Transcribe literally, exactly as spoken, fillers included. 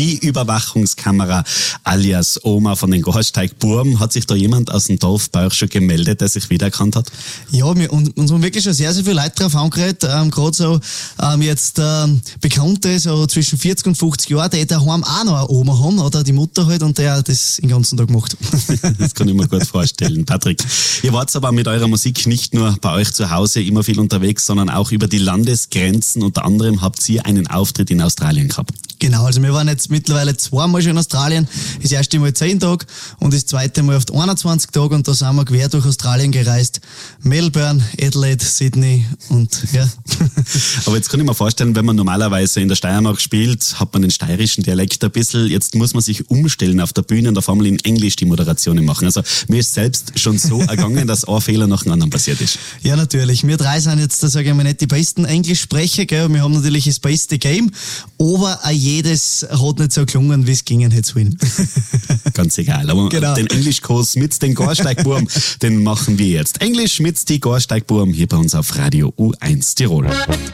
die Überwachungskamera alias Oma von den Gorsteigburm. Hat sich da jemand aus dem Dorf bei euch schon gemeldet, der sich wiedererkannt hat? Ja, wir, uns, uns haben wirklich schon sehr, sehr viele Leute drauf angeredet. Ähm, Gerade so ähm, jetzt ähm, Bekannte, so zwischen vierzig und fünfzig Jahren, die daheim auch noch eine Oma haben, oder die Mutter halt, und der das den ganzen Tag macht. Das kann ich mir gut vorstellen. Patrick, ihr wart aber mit eurer Musik nicht nur bei euch zu Hause immer viel unterwegs, sondern auch über die Landesgrenzen. Unter anderem habt ihr einen Auftritt in Australien gehabt. Genau, also wir waren jetzt mittlerweile zweimal schon in Australien. Das erste Mal zehn Tage und das zweite Mal auf einundzwanzig Tage, und da sind wir quer durch Australien gereist. Melbourne, Adelaide, Sydney und ja. Aber jetzt kann ich mir vorstellen, wenn man normalerweise in der Steiermark spielt, hat man den steirischen Dialekt ein bisschen. Jetzt muss man sich umstellen auf der Bühne und auf einmal in Englisch die Moderationen machen. Also mir ist selbst schon so ergangen, dass ein Fehler nach dem anderen passiert ist. Ja, natürlich. Wir drei sind jetzt, da sage ich mal, nicht die besten Englischsprecher, gell? Wir haben natürlich das beste Game, aber auch jedes hat nicht so gelungen, wie es gingen hätte sollen. Ganz egal. Aber genau. Den Englischkurs mit den Gorsteigburm, den machen wir jetzt. Englisch mit die Gorsteigburm hier bei uns auf Radio U eins Tirol.